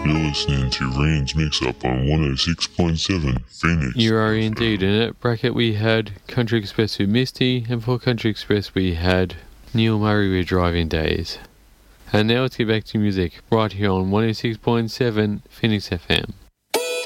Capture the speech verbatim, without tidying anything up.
You're listening to Rand's Mix Up on one oh six point seven Phoenix. You are indeed. In that bracket we had Country Express with Misty, and for Country Express we had Neil Murray with Driving Days. And now let's get back to music, right here on one oh six point seven Phoenix F M.